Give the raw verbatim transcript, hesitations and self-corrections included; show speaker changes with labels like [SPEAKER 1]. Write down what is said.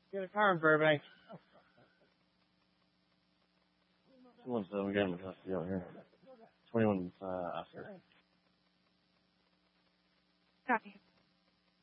[SPEAKER 1] Get a car in Burbank.
[SPEAKER 2] Someone said we got him a custody out here. twenty-one, uh, Oscar.
[SPEAKER 3] Copy.